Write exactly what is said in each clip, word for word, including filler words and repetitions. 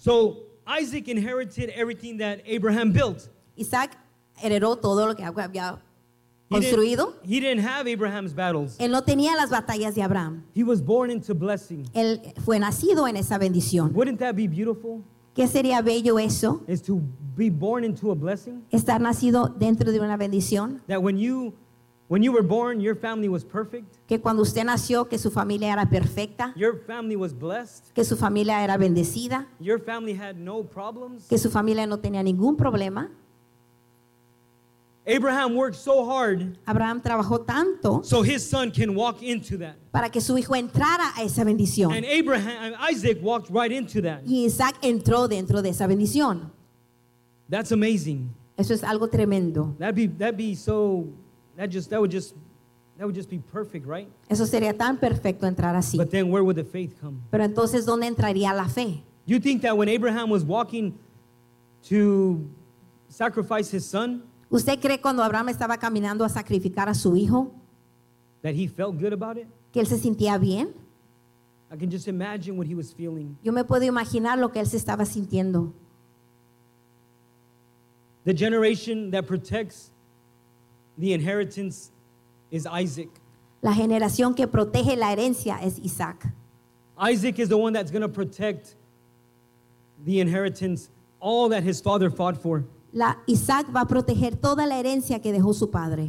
So Isaac inherited everything that Abraham built. Isaac heredó todo lo que había He construido. didn't, he didn't have Abraham's battles. Él no tenía las batallas de Abraham. He was born into blessing. Él fue nacido en esa bendición. Wouldn't that be beautiful? ¿Qué sería bello eso? Is to be born into a blessing? Estar nacido dentro de una bendición. That when you when you were born, your family was perfect. Que cuando usted nació, que su familia era perfecta. Your family was blessed. Que su familia era bendecida. Your family had no problems. Que su familia no tenía ningún problema. Abraham worked so hard Abraham trabajó tanto so his son can walk into that. para que su hijo entrara a esa bendición. And Abraham, Isaac walked right into that. Y Isaac entró dentro de esa bendición. That's amazing. Eso es algo tremendo. That'd be that'd be so that just that would just that would just be perfect, right? Eso sería tan perfecto entrar así. But then where would the faith come? Pero entonces, ¿dónde entraría la fe? You think that when Abraham was walking to sacrifice his son, ¿Usted cree cuando Abraham estaba caminando a sacrificar a su hijo that he felt good about it? que él se sentía bien? I can just imagine what he was feeling. Yo me puedo imaginar lo que él se estaba sintiendo. The generation that protects the inheritance is Isaac. La generación que protege la herencia es Isaac. Isaac is the one that's going to protect the inheritance, all that his father fought for. La, Isaac va a proteger toda la herencia que dejó su padre.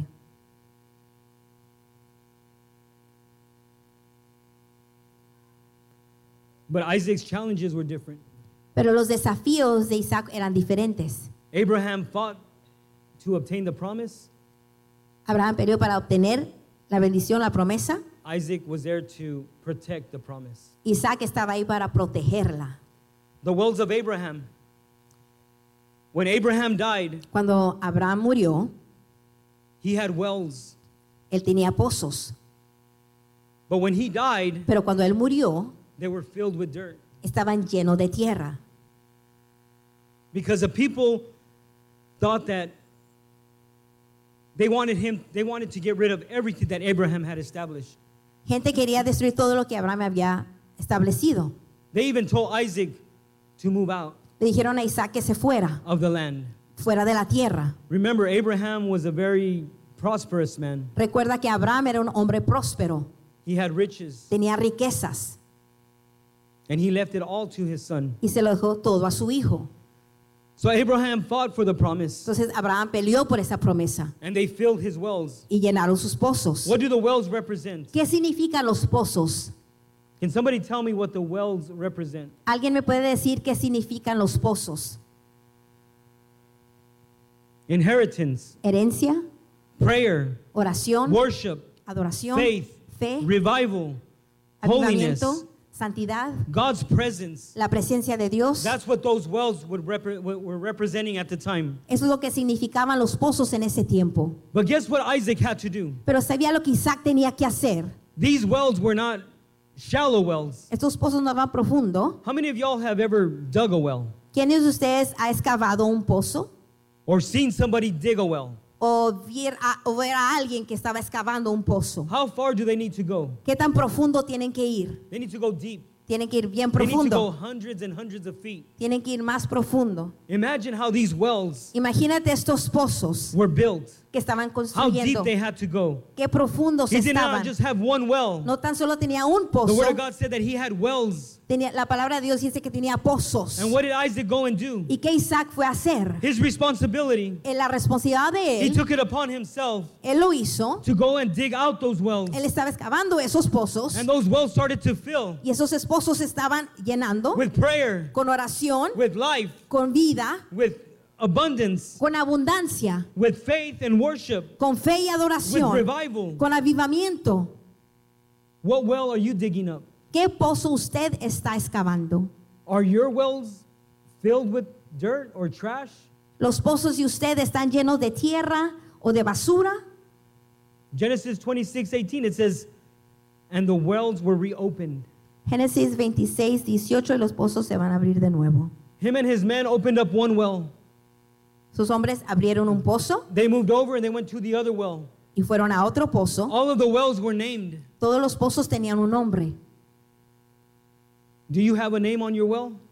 But Isaac's challenges were different. Pero los desafíos de Isaac eran diferentes. Abraham fought to obtain the promise. Abraham peleó para obtener la bendición, la promesa. Isaac was there to protect the promise. Isaac estaba ahí para protegerla. The wells of Abraham. When Abraham died, Cuando Abraham murió, he had wells. él tenía pozos. But when he died, Pero cuando él murió, they were filled with dirt. estaban llenos de tierra. Because the people thought that they wanted him, they wanted to get rid of everything that Abraham had established. Gente quería destruir todo lo que Abraham había establecido. They even told Isaac to move out Le dijeron a Isaac que se fuera, of the land. fuera de la tierra. Remember, Abraham was a very prosperous man. Recuerda que Abraham era un hombre próspero, He had riches, tenía riquezas and he left it all to his son. y se lo dejó todo a su hijo. So Abraham fought for the promise, Entonces Abraham peleó por esa promesa and they filled his wells. y llenaron sus pozos. What do the wells represent? ¿Qué significan los pozos? Can somebody tell me what the wells represent? ¿Alguien me puede decir qué significan los pozos? Inheritance, Herencia, prayer, oración, worship, adoración, faith, fe, revival, holiness, avivamiento, santidad, God's presence. la presencia de Dios. That's what those wells would repre- were representing at the time. Eso es lo que significaban los pozos en ese tiempo. But guess what Isaac had to do? Pero sabía lo que Isaac tenía que hacer. These wells were not shallow wells. Estos pozos no van profundo. How many of y'all have ever dug a well ¿Quiénes de ustedes ha excavado un pozo? or seen somebody dig a well? O ver, a, o ver a alguien que estaba excavando un pozo. How far do they need to go? ¿Qué tan profundo tienen que ir? They need to go deep. Tienen que ir bien They need to go profundo. hundreds and hundreds of feet. Tienen que ir más profundo. Imagine how these wells Imagínate estos pozos were built. que estaban How deep construyendo. they had to go. Qué profundos He did not estaban. just have one well. No tan solo tenía un The pozo. Word of God said that he had wells. Tenía, la palabra de Dios dice que tenía pozos. And what did Isaac go and do? ¿Y qué Isaac fue a hacer? His responsibility, En la responsabilidad de he él, took it upon himself él lo hizo. to go and dig out those wells. Él estaba excavando esos pozos And those wells started to fill y esos pozos se estaban llenando with prayer, con oración, with life, con vida, with abundance, con abundancia, with faith and worship, con fe y with adoración, revival. con avivamiento. What well are you digging up? ¿Qué pozo usted está excavando? Are your wells filled with dirt or trash? ¿Los pozos de usted están llenos de tierra o de basura? Genesis twenty-six eighteen, it says, and the wells were reopened. Génesis veintiséis, dieciocho, y los pozos se van a abrir de nuevo. Him and his men opened up one well. Sus hombres abrieron un pozo They moved over and they went to the other well. y fueron a otro pozo. All of the wells were named. Todos los pozos tenían un nombre. Do you have a name on your well?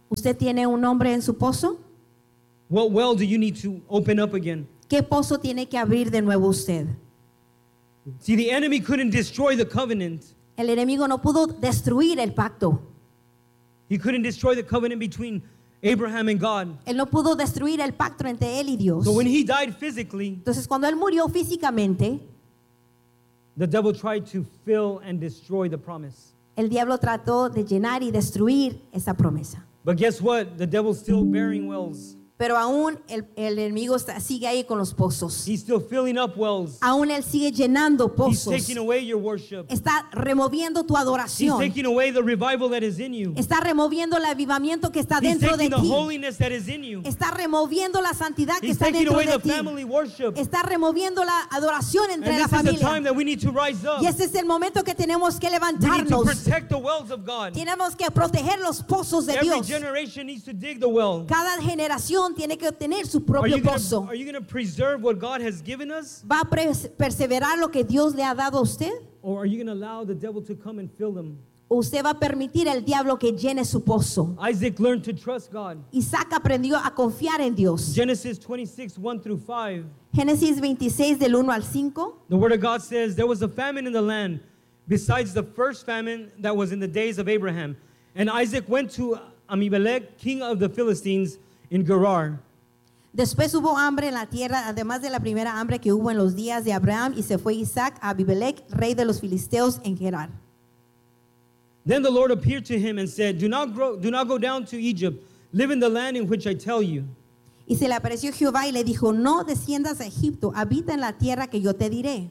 ¿Usted tiene un nombre en su pozo? What well do you need to open up again? ¿Qué pozo tiene que abrir de nuevo usted? See, the enemy couldn't destroy the covenant. El enemigo no pudo destruir el pacto. He couldn't destroy the covenant between Abraham and God. Él no pudo destruir el pacto entre él y Dios. So when he died physically, Entonces, cuando él murió físicamente, the devil tried to fill and destroy the promise. el diablo trató de llenar y destruir esa promesa. But guess what? The devil's still bearing wells. Pero aún el, el enemigo está, sigue ahí con los pozos. He's still filling up wells. Aún él sigue llenando He's pozos. taking away your worship. Está removiendo tu He's adoración. taking away the revival that is in you. Está removiendo el avivamiento que está He's dentro de taking the ti. holiness that is in you. Está removiendo la santidad que He's está taking dentro away de the ti. family worship. Está removiendo la adoración And entre la this is the time familia. that we need to rise up. Y este es el momento que tenemos que We need to levantarnos. protect the wells of God. Tenemos que proteger los pozos de Every Dios. generation needs to dig the well. Cada generación tiene que tener su Are propio you gonna, pozo. are you going to preserve what God has given us? ¿Va a pres- perseverar lo que Dios le ha dado a usted? Or are you going to allow the devil to come and fill them? ¿O usted va a permitir al diablo que llene su pozo? Isaac learned to trust God. Isaac aprendió a confiar en Dios. Genesis twenty-six, one through five. Génesis veintiséis del uno al cinco. The word of God says, there was a famine in the land besides the first famine that was in the days of Abraham. And Isaac went to Abimelech, king of the Philistines, in Gerar. Después hubo hambre en la tierra, además de la primera hambre que hubo en los días de Abraham, y se fue Isaac a Abimelech, rey de los filisteos, en Gerar. Then the Lord appeared to him and said, do not, grow, do not go down to Egypt. Live in the land in which I tell you. Y se le apareció Jehová y le dijo, no desciendas a Egipto, habita en la tierra que yo te diré.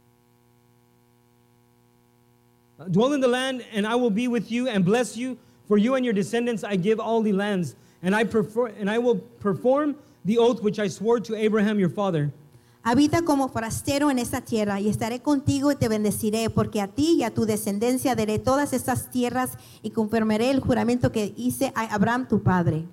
Dwell in the land, and I will be with you and bless you. For you and your descendants I give all the lands, and I prefer, and I will perform the oath which I swore to Abraham your father. Habita como forastero en esta tierra, y estaré contigo y te bendeciré, porque a ti y a tu descendencia daré todas estas tierras, y confirmaré el juramento que hice a Abraham tu padre.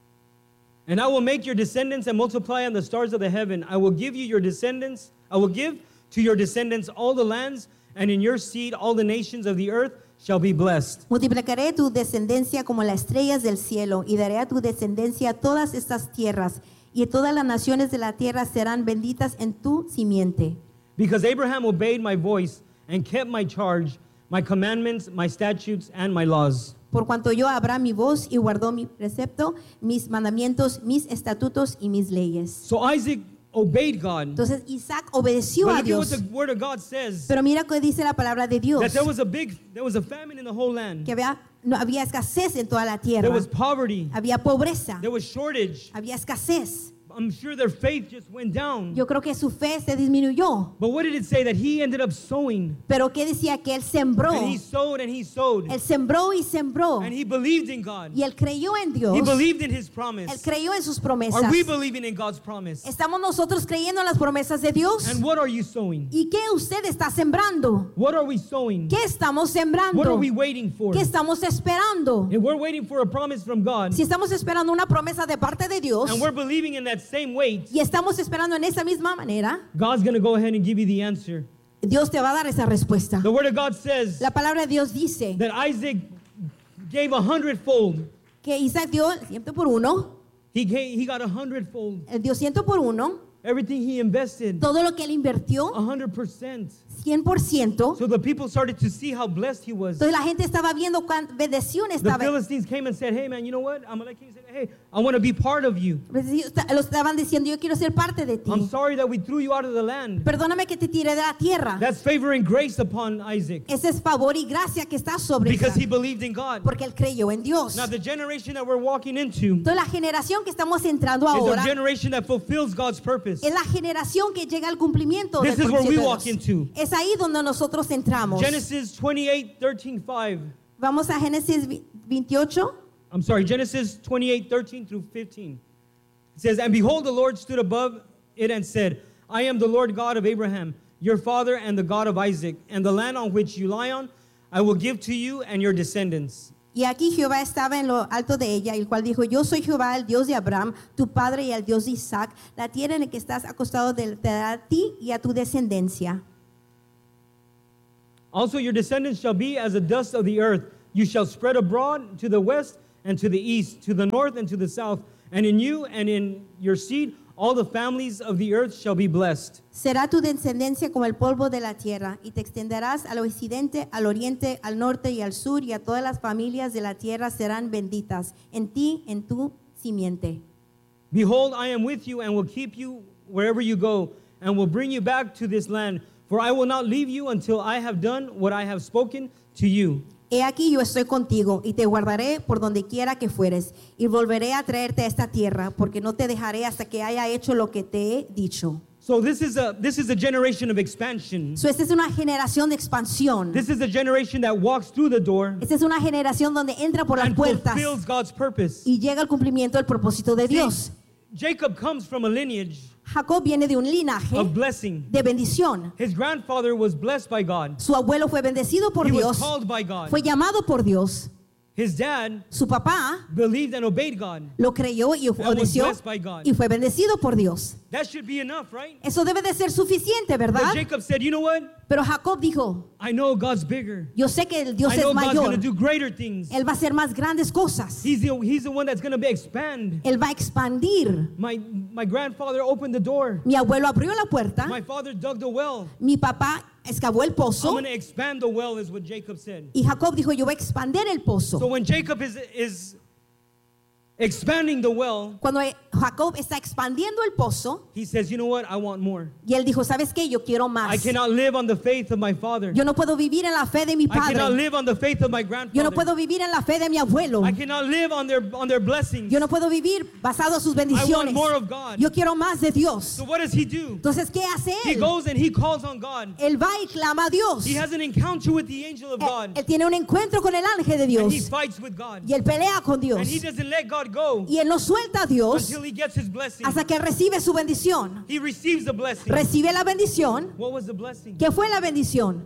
And I will make your descendants and multiply on the stars of the heaven. I will give you your descendants, I will give to your descendants all the lands, and in your seed all the nations of the earth shall be blessed. Multiplicaré tu descendencia como las estrellas del cielo, y daré a tu descendencia todas estas tierras, y todas las naciones de la tierra serán benditas en tu simiente. Because Abraham obeyed my voice and kept my charge, my commandments, my statutes, and my laws. Por cuanto oyó a Abraham mi voz y guardó mi precepto, mis mandamientos, mis estatutos y mis leyes. So Isaac obeyed God. Entonces Isaac obedeció But a look at what Dios. the word of God says. Pero mira que dice la palabra de Dios, That there was a big, there was a famine in the whole land. que había, no, había escasez en toda la There tierra. was poverty. Había pobreza, There was shortage. había escasez. I'm sure their faith just went down. Yo creo que su fe se disminuyó. But what did it say? That he ended up sowing. Pero ¿qué decía? Que él sembró. And he sowed and he sowed. Él sembró y sembró. And he believed in God. Y él creyó en Dios. He believed in his Él promise. creyó en sus promesas. Are we believing in God's promise? ¿Estamos nosotros creyendo en las promesas de Dios? And what are you sowing? ¿Y qué usted está sembrando? What are we sowing? ¿Qué estamos What are sembrando? we waiting for? ¿Qué estamos esperando? If we're waiting for a promise from God, Si estamos esperando una promesa de parte de Dios and we're believing in that same weight, y estamos esperando en esa misma manera, God's going to go ahead and give you the answer. Dios te va a dar esa respuesta. The word of God says La palabra de Dios dice that Isaac gave a hundredfold. que Isaac dio ciento por uno, He gave, he got a hundredfold. él dio ciento por uno, Everything he invested, todo lo que él invirtió, a hundred percent. cien por ciento. So the people started to see how blessed he was. Entonces la gente estaba viendo cuán bendición The estaba. Philistines came and said, hey man, you know what? Amalek came and said, hey, I want to be part of you. Lo estaban diciendo, yo quiero ser parte de ti. I'm sorry that we threw you out of the land. Perdóname que te tiré de la tierra. That's favor and grace upon Isaac Ese es favor y gracia que está sobre because Isaac, he believed in God. porque él creyó en Dios. Now the generation that we're walking into Entonces la generación que estamos entrando is a ahora generation that fulfills God's purpose. es la generación que llega al cumplimiento This del is where we propósito de walk Dios. into. Es ahí donde nosotros entramos. Genesis twenty-eight, thirteen, five. Vamos a Génesis veintiocho. I'm sorry, Genesis twenty-eight, thirteen through fifteen. It says, and behold, the Lord stood above it and said, I am the Lord God of Abraham, your father, and the God of Isaac, and the land on which you lie on, I will give to you and your descendants. Y aquí Jehová estaba en lo alto de ella, el cual dijo, yo soy Jehová, el Dios de Abraham, tu padre, y el Dios de Isaac. La tierra en la que estás acostado te dará a ti y a tu descendencia. Also your descendants shall be as the dust of the earth. You shall spread abroad to the west and to the east, to the north and to the south. And in you and in your seed, all the families of the earth shall be blessed. Será tu descendencia como el polvo de la tierra, y te extenderás al occidente, al oriente, al norte y al sur, y a todas las familias de la tierra serán benditas en ti, en tu simiente. Behold, I am with you and will keep you wherever you go, and will bring you back to this land. For I will not leave you until I have done what I have spoken to you. He aquí yo estoy contigo y te guardaré por donde quiera que fueres, y volveré a traerte a esta tierra, porque no te dejaré hasta que haya hecho lo que te he dicho. So this is a this is a generation of expansion. So, esta es una generación de expansión. This is a generation that walks through the door Esta es una generación donde entra por las and puertas fulfills God's purpose. y llega al cumplimiento del propósito de Dios. Jacob comes from a lineage Jacob viene de un linaje of blessing. de bendición. His grandfather was blessed by God. Su abuelo fue bendecido por He was Dios, called by God. fue llamado por Dios. His dad Su papá believed and obeyed God. lo creyó y And was obedeció blessed by God. y fue bendecido por Dios. That should be enough, right? Eso debe de ser suficiente, But ¿verdad? Jacob said, you know what? Pero Jacob dijo, I know God's bigger. yo sé que el Dios I es know God's going mayor. to do greater things. Él va a hacer más grandes cosas. He's the, he's the one that's going to be expand. Él va a expandir. My, my grandfather opened the door. Mi abuelo abrió la puerta. My father dug the well. Mi papá excavó el I'm pozo. going to expand the well is what Jacob said. Y Jacob dijo, yo voy a expandir el pozo. So when Jacob is, is expanding the well, Cuando Jacob está expandiendo el pozo, he says, you know what? I want more. y él dijo, ¿sabes qué? Yo quiero I más. cannot live on the faith of my father. Yo no puedo vivir en la fe de mi I cannot padre. live on the faith of my Yo grandfather. no puedo vivir en la fe de mi abuelo. I cannot live on their, on their blessings. Yo no puedo vivir basado en sus I want bendiciones. more of God. Yo quiero más de Dios. So what does he do? Entonces, ¿qué hace He él? goes and he calls on God. Él va y clama a Dios. He has an encounter with the angel of Él, God. él tiene un encuentro con el ángel de And he Dios. fights with God. Y él pelea con Dios. And he doesn't let God go Y él no suelta a Dios until he gets his blessing. hasta que recibe su bendición. He receives the blessing. Recibe la bendición. What was the blessing? ¿Qué fue la bendición?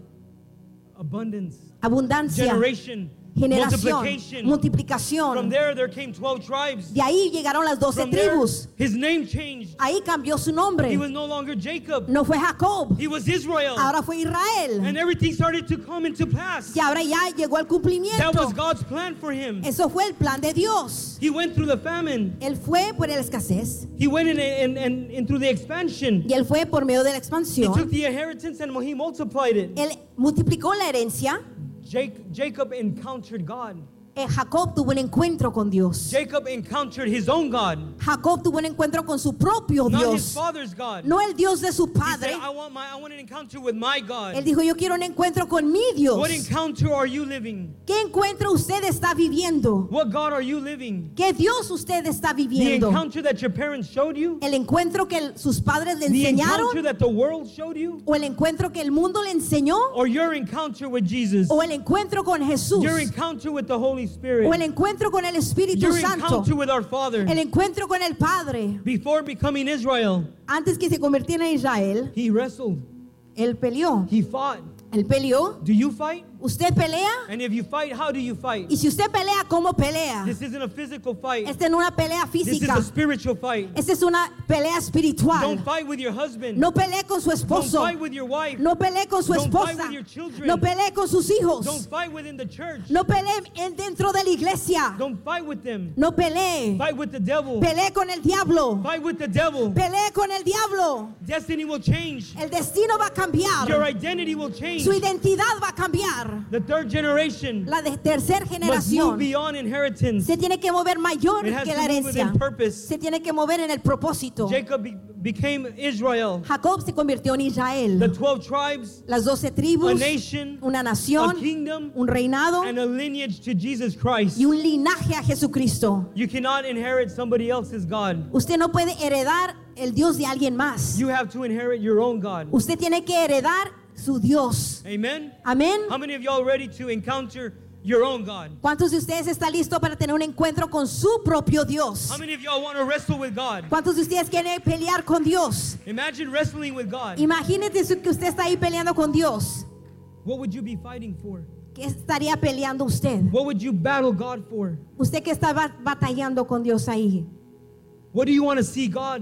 Abundance, Abundancia, generation, generación, multiplication. From multiplicación. there, there came twelve tribes. De ahí llegaron las doce From there, tribus. his name changed. Ahí cambió su nombre. He was no longer Jacob. No fue Jacob, He was Israel. ahora fue Israel. And everything started to come into pass. Y ahora ya llegó al That was cumplimiento. God's plan for him. Eso fue el plan de Dios. He went through the famine. Él fue por la escasez He went in and, and, and through the expansion. y él fue por medio de la He expansión. took the inheritance and he multiplied it. Él multiplicó la herencia. Jake, Jacob encountered God. Eh, Jacob tuvo un encuentro con Dios. Jacob encountered his own God, Jacob tuvo un encuentro con su propio not his Dios, father's God. no el Dios de su He padre. said, I want my, I want an encounter with my Él God. dijo, yo quiero un encuentro con mi Dios. What encounter are you living? ¿Qué encuentro usted está viviendo? What God are you living? ¿Qué Dios usted está The viviendo? encounter that your parents showed you? ¿El encuentro que el- sus padres le The enseñaron? encounter that the world showed you? ¿O el encuentro que el mundo le enseñó? Or your encounter with Jesus? ¿O el encuentro con Jesús? Your encounter with the Holy ¿O el Spirit? encuentro con el Espíritu Your Santo? encounter with our Father? El encuentro con el Padre. Before becoming Israel, Antes que se convirtiera en Israel, he wrestled. él peleó. He fought. Él peleó. Do you fight? ¿Usted pelea? And if you fight, how do you fight? Y si usted pelea, ¿cómo pelea? This isn't a physical fight. Esta no es una pelea This is física. a spiritual fight. Esta es una pelea espiritual. Don't fight with your husband. No pelee con su Don't esposo. fight with your wife. No pelee con su Don't fight esposa. with your children. No pelee con sus hijos. Don't fight within the church. No pelee en- dentro de la iglesia. Don't fight with them. No pelee. Fight with the devil. Pelee con el diablo. Fight with the devil. Pelee con el diablo. Destiny will change. El destino va a cambiar. Your identity will change. Su identidad va a cambiar. The third generation La de tercera must move generación beyond inheritance. se tiene que mover mayor It has que to la move herencia. within purpose. Se tiene que mover en el propósito. Jacob be- became Israel. Jacob se convirtió en The Israel. twelve tribes, Las doce a tribus, nation, una a nación, kingdom, un reinado and a lineage to Jesus Christ. y un linaje a Jesucristo. You cannot inherit somebody else's God. Usted no puede heredar el Dios de alguien más. You have to inherit your own God. Usted tiene que heredar su Dios. Amen? Amén. How many of y'all ready to encounter your own God? ¿Cuántos de ustedes están listos para tener un encuentro con su propio Dios? How many of y'all want to wrestle with God? ¿Cuántos de ustedes quieren pelear con Dios? Imagine wrestling with God. Imagínate su- que usted está ahí peleando con Dios. What would you be fighting for? ¿Qué estaría peleando usted? What would you battle God for? Usted que está ba- batallando con Dios ahí. What do you want to see God?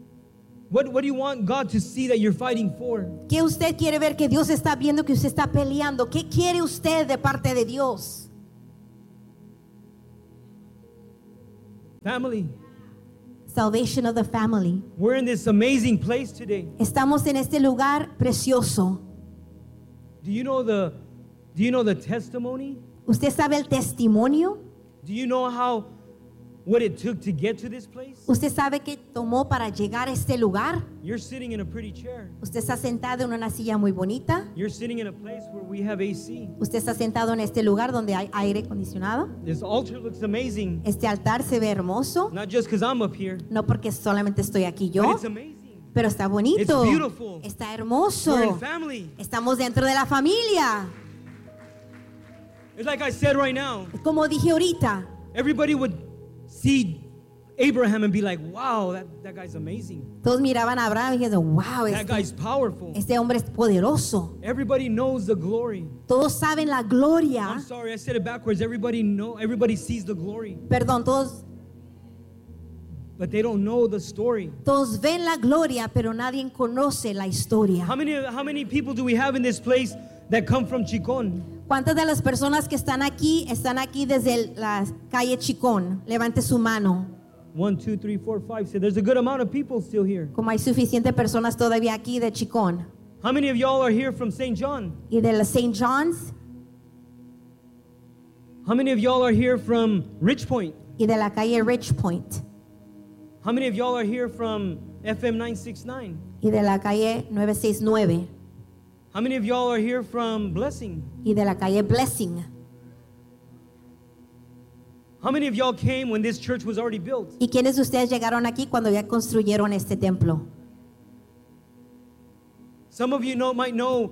What, what do you want God to see that you're fighting for? ¿Qué usted quiere ver que Dios está viendo que usted está peleando? ¿Qué quiere usted de parte de Dios? Family. Salvation of the family. We're in this amazing place today. Estamos en este lugar precioso. Do you know the do you know the testimony? ¿Usted sabe el testimonio? Do you know how what it took to get to this place? ¿Usted sabe qué tomó para llegar a este lugar? You're sitting in a pretty chair. Usted está sentado en una silla muy bonita. You're sitting in a place where we have A C. Usted está sentado en este lugar donde hay aire acondicionado. This altar looks amazing. Este altar se ve hermoso. Not just because I'm up here, No porque solamente estoy aquí but yo, it's amazing. pero está bonito. It's beautiful. Está We're hermoso. in family. Estamos dentro de la familia. It's like I said right now. Como dije ahorita, Everybody would see Abraham and be like, wow, that, that guy's amazing. todos miraban a Abraham y dijeron, wow, That este, guy's powerful. este hombre es poderoso. Everybody knows the glory. Todos saben la gloria. I'm sorry, I said it backwards. Everybody know, everybody sees the glory, Perdón, todos, but they don't know the story. todos ven la gloria, pero nadie conoce la historia. How many how many people do we have in this place that come from Chicón? ¿Cuántas de las personas que están aquí están aquí desde el- la calle Chicón? Levante su mano. One, two, three, four, five. So there's a good amount of people still here. Como hay suficientes personas todavía aquí de Chicón. How many of y'all are here from Saint John? Y de la Saint John's How many of y'all are here from Rich Point? y de la calle Rich Point. How many of y'all are here from F M nine sixty-nine? Y de la calle nueve seis nueve. How many of y'all are here from Blessing? Y de la calle Blessing. How many of y'all came when this church was already built? ¿Y quiénes de ustedes llegaron aquí cuando ya construyeron este templo? Some of you know might know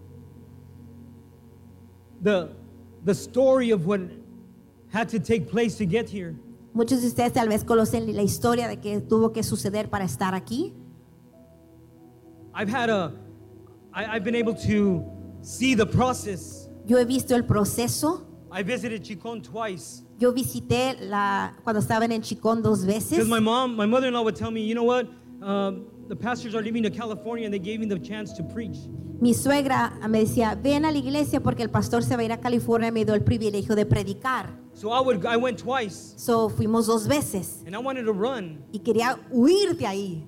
the the story of what had to take place to get here. Muchos de ustedes tal vez conocen la historia de que tuvo que suceder para estar aquí. I've had a I, I've been able to see the process. Yo he visto el proceso. I visited Chicón twice. Yo visité la, cuando estaban en Chicón dos veces. Because my mom, my mother-in-law would tell me, you know what? Um, the pastors are leaving to California and they gave me the chance to preach. Mi suegra me decía, ven a la iglesia porque el pastor se va a ir a California y me dio el privilegio de predicar. So I would I went twice So fuimos dos veces and I wanted to run. y quería huir de ahí.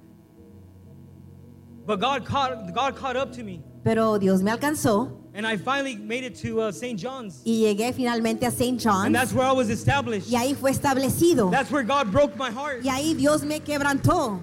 But God caught God caught up to me. Pero Dios me alcanzó And I finally made it to uh, Saint John's. y llegué finalmente a Saint And that's John's where I was established. y ahí fue establecido. That's where God broke my heart. Y ahí Dios me quebrantó.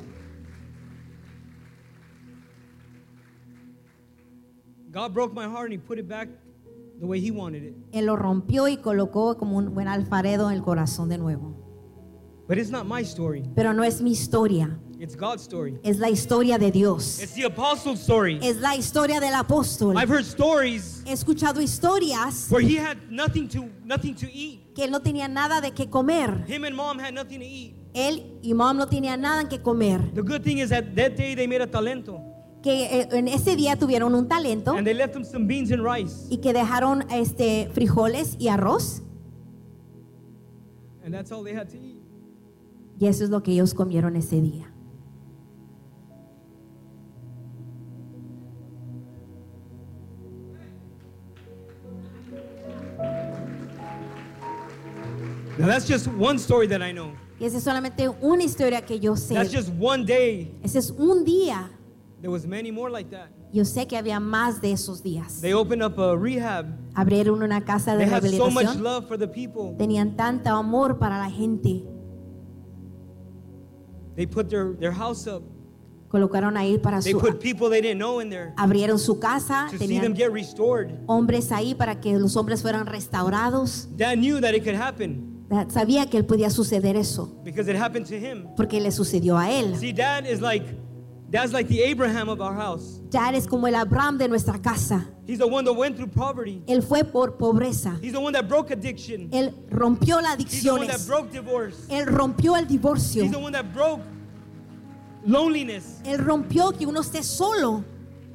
God broke my heart and He put it back the way He wanted it. Él lo rompió y colocó como un buen alfarero en el corazón de nuevo. But it's not my story. Pero no es mi historia, It's God's story. es la historia de Dios. It's the apostle's story. Es la historia del apóstol. I've heard stories He escuchado historias where he had nothing to nothing to eat. que él no tenía nada de qué comer. Him and mom had nothing to eat. Él y mom no tenían nada en qué comer. The good thing is that that day they made a talento Que eh, en ese día tuvieron un talento and they left him some beans and rice. y que dejaron este frijoles y arroz. And that's all they had to eat. Y eso es lo que ellos comieron ese día. Now that's just one story that I know. Y esa es solamente una historia que yo sé. That's just one day. Ese es un día. There was many more like that. Yo sé que había más de esos días. They opened up a rehab. Abrieron una casa de They had so much rehabilitación. love for the people. Tenían tanto amor para la gente. They put their, their house up. Colocaron ahí para They su... put people they didn't know in there Abrieron su casa. to see them Tenían get restored. hombres ahí para que los hombres fueran restaurados. Dad knew that it could happen Sabía que él podía suceder eso. because it happened to him. Porque le sucedió a él. See, Dad is like, Dad's like the Abraham of our house. Dad es como el Abraham de nuestra casa. He's the one that went through poverty. Él fue por pobreza. He's the one that broke addiction. Él rompió las He's the one that adicciones. broke divorce. Él rompió el divorcio. He's the one that broke loneliness. Él rompió que uno esté solo.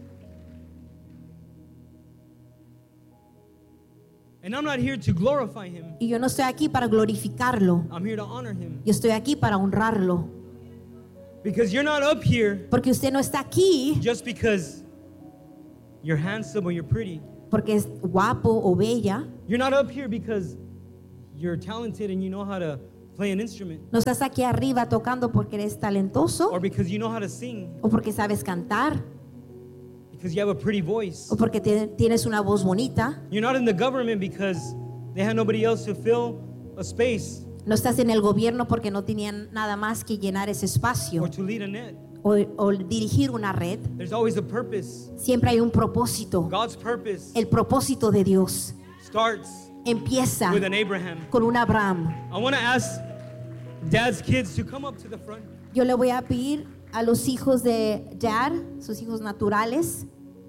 And I'm not here to glorify him. Y yo no estoy aquí para glorificarlo. I'm here to honor him. Yo estoy aquí para honrarlo. Because you're not up here Porque usted no está aquí just because you're handsome or you're pretty. porque es guapo o bella. You're not up here because you're talented and you know how to play an instrument, No estás aquí arriba tocando porque eres talentoso or because you know how to sing, o porque sabes cantar because you have a pretty voice. o porque te- tienes una voz bonita. You're not in the government because they had nobody else to fill a space No estás en el gobierno porque no tenían nada más que llenar ese espacio or to lead a net. o, o dirigir una red. There's always a purpose. Siempre hay un propósito. God's purpose El propósito de Dios starts empieza with an Abraham. con un Abraham. I want to ask dad's kids to come up to the front. Yo le voy a pedir a los hijos de Dad, sus hijos naturales,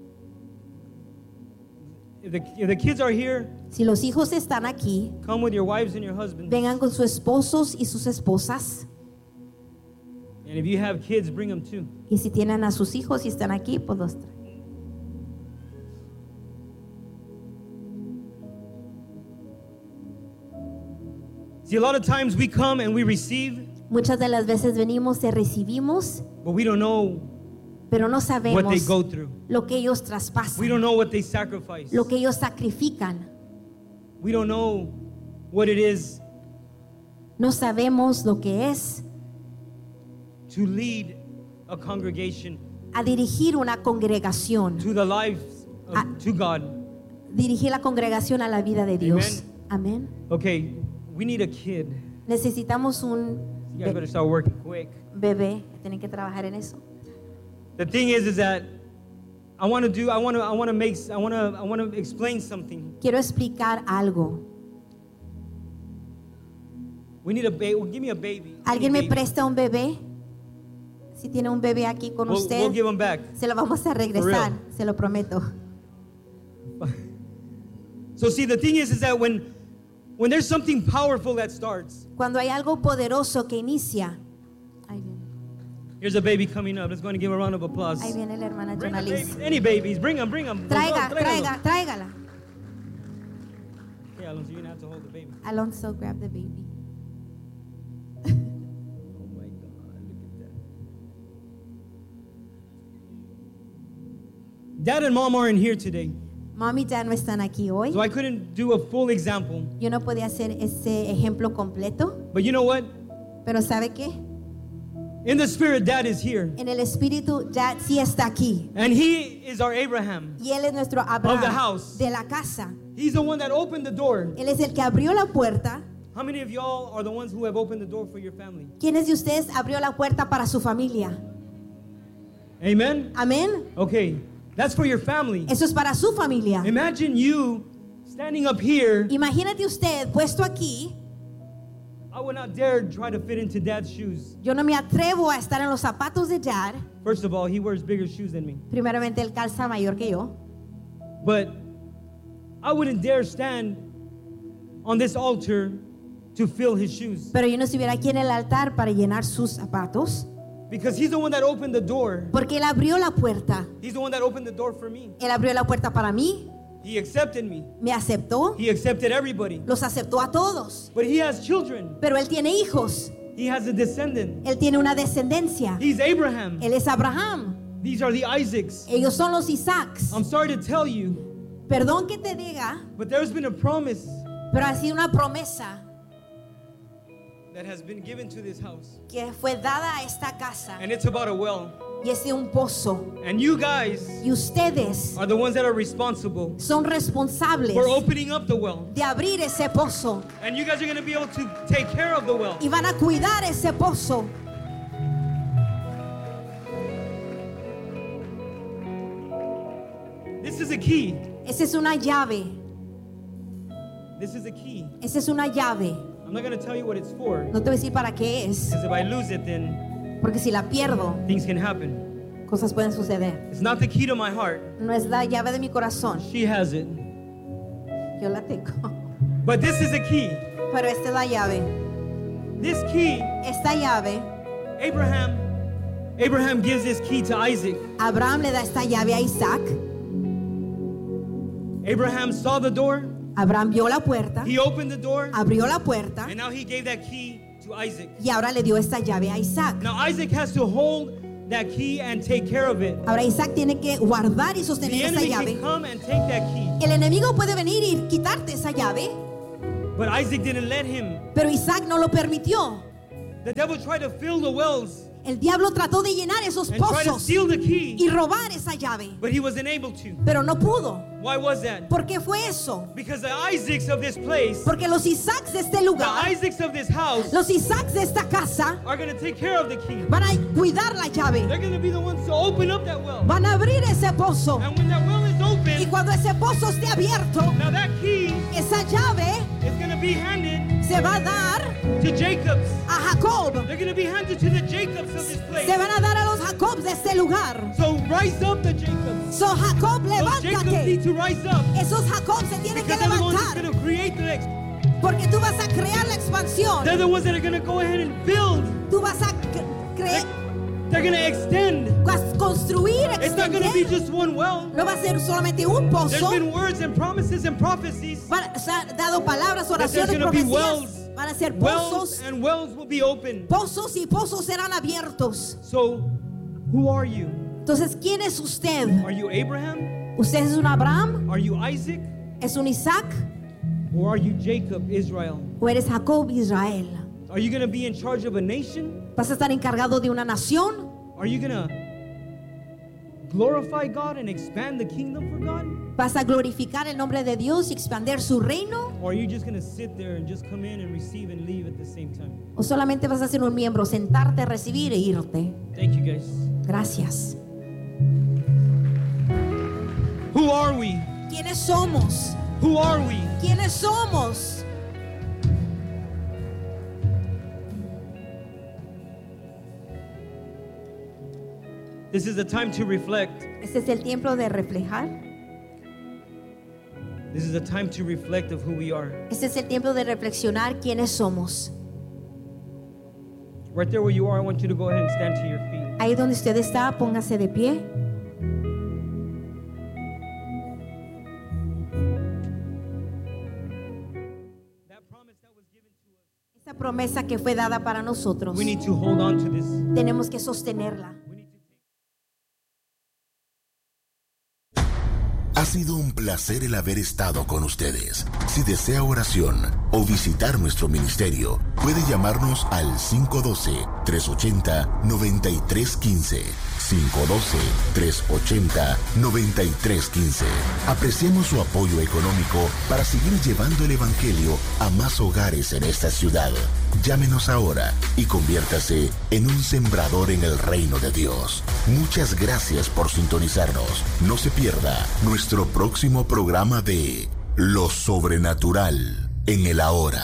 If the, if the kids are here, si los hijos están aquí, come with your wives and your husbands. vengan con sus esposos y sus esposas. And if you have kids, bring them too. Y si tienen a sus hijos y están aquí, pues los traen. See, a lot of times we come and we receive, Muchas de las veces venimos y recibimos, but we don't know pero no what they sabemos go through. lo que ellos We traspasan, don't know what they sacrifice. lo que ellos sacrifican. We don't know what it is No sabemos lo que es to lead a congregation a dirigir una congregación, to the lives of, Ah. to God. dirigir la congregación a la vida de Dios. Amén. Okay, we need a kid. Necesitamos un You guys better be- start working quick. bebé. Tienen que trabajar en eso. The thing is, is that I want to do. I want to. I want to make. I want to. I want to explain something. Quiero explicar algo. We need a baby. Give me a baby. ¿Alguien me Any baby. presta un bebé? Si tiene un bebé aquí con We'll, usted, we'll give them back. se lo vamos a regresar, se lo prometo. So see, the thing is, is that when, when there's something powerful that starts, Cuando hay algo poderoso que inicia, ahí viene, here's a baby coming up. Let's go and give a round of applause. ahí viene la hermana Bring the Jonalis. babies. Any babies, bring them, bring them. Traiga, traiga, tráigala. Okay, Alonso, you're gonna have to hold the baby. Alonso, grab the baby. Oh my God, look at that. Dad and mom aren't here today, Mami y Dad no están aquí hoy. so I couldn't do a full example. Yo no podía hacer ese ejemplo completo, But you know what? pero ¿sabe qué? In the spirit, Dad is here, En el espíritu, Dad sí está aquí. and he is our Abraham. Y él es nuestro Of the Abraham house. de la casa. He's the one that opened the door. Él es el que abrió la puerta. How many of y'all are the ones who have opened the door for your family? ¿Quiénes de ustedes abrió la puerta para su familia? Amen? Amén. Okay, that's for your family. Eso es para su familia. Imagine you standing up here. Imagínate usted puesto aquí. I would not dare try to fit into Dad's shoes. Yo no me atrevo a estar en los zapatos de Dad. First of all, he wears bigger shoes than me. Primeramente, él calza mayor que yo. But I wouldn't dare stand on this altar to fill his shoes. Pero yo no estuviera aquí en el altar para llenar sus zapatos. Because he's the one that opened the door. Porque él abrió la puerta. He's the one that opened the door for me. Él abrió la puerta para mí. He accepted me. Me aceptó. He accepted everybody. Los aceptó a todos. But he has children. Pero él tiene hijos. He has a descendant. Él tiene una descendencia. He's Abraham. Él es Abraham. These are the Isaacs. Ellos son los Isaacs. I'm sorry to tell you, Perdón que te diga, but there's been a promise pero ha sido una promesa that has been given to this house. que fue dada a esta casa. And it's about a well. Y es de un pozo. And you guys Y ustedes are the ones that are responsible son responsables for opening up the well. de abrir ese pozo. And you guys are going to be able to take care of the well. Y van a cuidar ese pozo. This is a key. Esa es una llave. This is a key. Esa es una llave. I'm not going to tell you what it's for. No te voy a decir para qué es. Because if I lose it, then Porque si la pierdo, things can happen. cosas pueden suceder. It's not the key to my heart. No es la llave de mi corazón. She has it. Yo la tengo. But this is a key. Pero esta es la llave. This key, Esta llave, Abraham, Abraham gives this key to Isaac. Abraham le da esta llave a Isaac. Abraham saw the door. Abraham vio la puerta. He opened the door. Abrió la puerta. And now he gave that key to Isaac. Y ahora le dio esta llave a Isaac. Now Isaac has to hold that key and take care of it. Ahora Isaac tiene que guardar y The sostener esa enemy llave. can come and take that key. El enemigo puede venir y quitarte esa llave. But Isaac didn't let him. Pero Isaac no lo permitió. The devil tried to fill the wells El diablo trató de llenar esos and try to pozos steal the key, y robar esa llave, but he wasn't able to. pero no pudo. Why was that? ¿Por qué fue eso? Because the Isaacs of this place, Porque los Isaacs de este the lugar, Isaacs of this house, los Isaacs de esta casa, are going to take care of the key. van a cuidar la llave, They're going to be the ones to open up that well. van a abrir ese pozo. And when that well is Y open, cuando ese pozo esté abierto, now that key esa llave is going to be handed se va a dar to Jacobs. a Jacob. They're going to be handed to the Jacobs of this place. Se van a dar a los Jacobs de este lugar. So rise up the Jacobs. So Jacob, Those Jacobs need levántate. to rise up. Esos Jacobs se tienen que Because they're the ones that's levantar. going to create the next. Porque tú vas a crear la expansión. They're the ones that are going to go ahead and build. Tú vas a cre- creer, They're going to extend. vas a construir, It's not going to be extender. just one well. No va a ser solamente un There's pozo. been words and promises and prophecies. Van- Se han dado palabras, That there's oraciones, going to be profecías. wells. Van a ser Wells pozos. and wells will be open. Pozos y pozos serán abiertos. So, who are you? Entonces, ¿quién es usted? Are you Abraham? ¿Usted es un Abraham? Are you Isaac? ¿Es un Isaac? Or are you Jacob, Israel? ¿O eres Jacob, Israel? Are you going to be in charge of a nation? ¿Vas a estar encargado de una nación? Are you going to glorify God and expand the kingdom for God? ¿Vas a glorificar el nombre de Dios y expandir su reino? Or are you just going to sit there and just come in and receive and leave at the same time? ¿O solamente vas a ser un miembro, sentarte, recibir e irte? Thank you, guys. Gracias. Who are we? ¿Quiénes somos? Who are we? ¿Quiénes somos? This is a time to reflect. Este es el tiempo de reflejar. This is a time to reflect of who we are. Este es el tiempo de reflexionar quiénes somos. Right there where you are, I want you to go ahead and stand to your feet. Ahí donde usted está, póngase de pie. That promise that was given to us, Esta promesa que fue dada para nosotros, we need to hold on to this. tenemos que sostenerla. We need to take Ha sido un placer el haber estado con ustedes. Si desea oración o visitar nuestro ministerio, puede llamarnos al cinco uno dos, tres ocho cero, nueve tres uno cinco. cinco uno dos, tres ocho cero, nueve tres uno cinco. Apreciamos su apoyo económico para seguir llevando el Evangelio a más hogares en esta ciudad. Llámenos ahora y conviértase en un sembrador en el reino de Dios. Muchas gracias por sintonizarnos. No se pierda nuestro próximo programa de Lo Sobrenatural en el Ahora.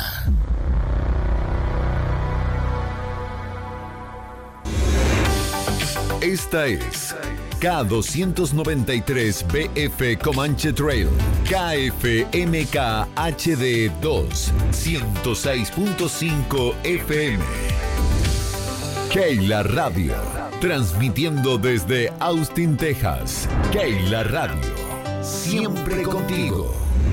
Esta es K doscientos noventa y tres B F Comanche Trail, K F M K H D dos, ciento seis punto cinco F M. Keila Radio, transmitiendo desde Austin, Texas. Keila Radio, siempre contigo.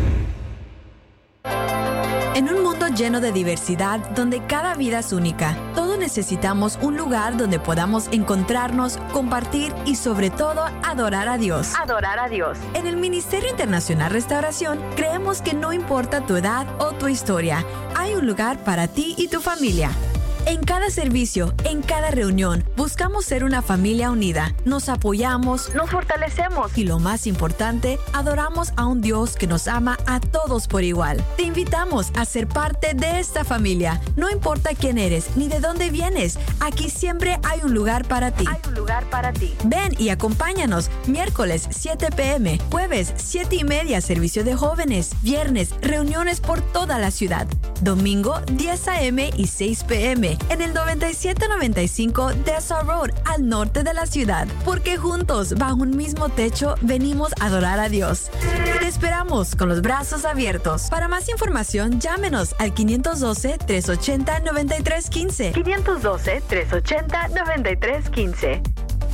En un mundo lleno de diversidad, donde cada vida es única, todos necesitamos un lugar donde podamos encontrarnos, compartir y sobre todo adorar a Dios. Adorar a Dios. En el Ministerio Internacional Restauración, creemos que no importa tu edad o tu historia, hay un lugar para ti y tu familia. En cada servicio, en cada reunión, buscamos ser una familia unida. Nos apoyamos, nos fortalecemos y lo más importante, adoramos a un Dios que nos ama a todos por igual. Te invitamos a ser parte de esta familia. No importa quién eres ni de dónde vienes, aquí siempre hay un lugar para ti. Hay un lugar para ti. Ven y acompáñanos miércoles siete p m, jueves siete y media servicio de jóvenes, viernes reuniones por toda la ciudad, domingo diez a m y seis p m en el noventa y siete noventa y cinco Dessa Road, al norte de la ciudad, porque juntos, bajo un mismo techo, venimos a adorar a Dios. Te esperamos con los brazos abiertos. Para más información, llámenos al quinientos doce, tres ochenta, noventa y tres quince. quinientos doce, tres ochenta, noventa y tres quince.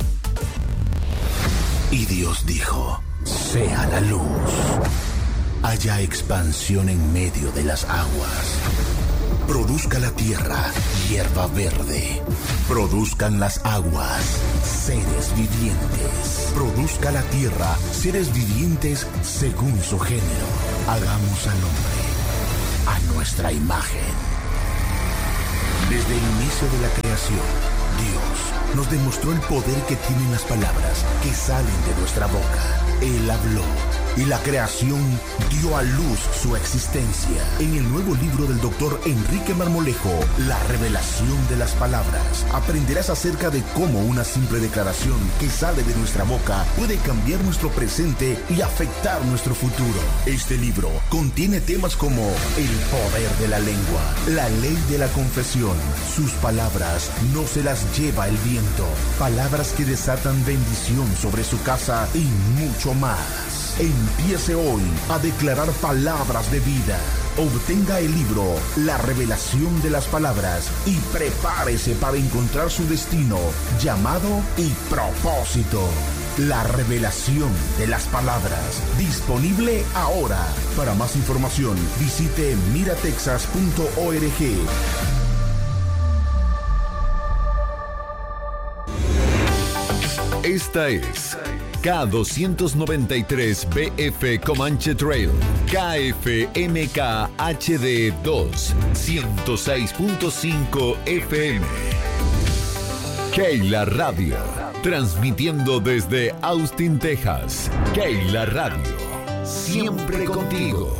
Y Dios dijo, sea la luz. Haya expansión en medio de las aguas. Produzca la tierra hierba verde. Produzcan las aguas seres vivientes. Produzca la tierra seres vivientes según su género. Hagamos al hombre a nuestra imagen. Desde el inicio de la creación, Dios nos demostró el poder que tienen las palabras que salen de nuestra boca. Él habló y la creación dio a luz su existencia. En el nuevo libro del doctor Enrique Marmolejo, La revelación de las palabras, aprenderás acerca de cómo una simple declaración que sale de nuestra boca puede cambiar nuestro presente y afectar nuestro futuro. Este libro contiene temas como el poder de la lengua, la ley de la confesión, sus palabras no se las lleva el viento, palabras que desatan bendición sobre su casa y mucho más. Empiece hoy a declarar palabras de vida. Obtenga el libro La revelación de las palabras y prepárese para encontrar su destino, llamado y propósito. La revelación de las palabras. Disponible ahora. Para más información, visite mira texas punto org. Esta es K doscientos noventa y tres B F Comanche Trail, K F M K H D dos, ciento seis punto cinco F M. Keila Radio, transmitiendo desde Austin, Texas. Keila Radio, siempre contigo.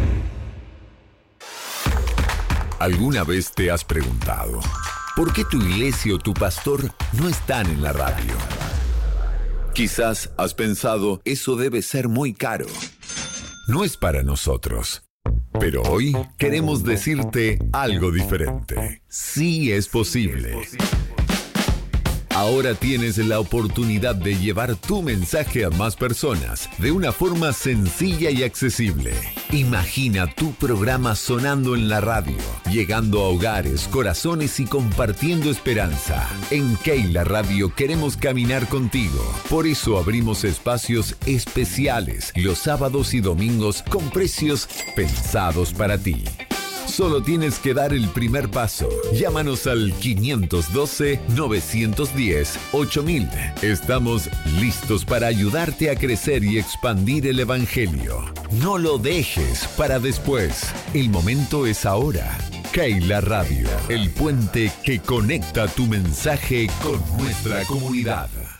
¿Alguna vez te has preguntado por qué tu iglesia o tu pastor no están en la radio? Quizás has pensado, eso debe ser muy caro. No es para nosotros. Pero hoy queremos decirte algo diferente. Sí es posible. Ahora tienes la oportunidad de llevar tu mensaje a más personas de una forma sencilla y accesible. Imagina tu programa sonando en la radio, llegando a hogares, corazones y compartiendo esperanza. En Keila Radio queremos caminar contigo. Por eso abrimos espacios especiales los sábados y domingos con precios pensados para ti. Solo tienes que dar el primer paso. Llámanos al quinientos doce, novecientos diez, ocho mil. Estamos listos para ayudarte a crecer y expandir el Evangelio. No lo dejes para después. El momento es ahora. Keila Radio, el puente que conecta tu mensaje con nuestra comunidad.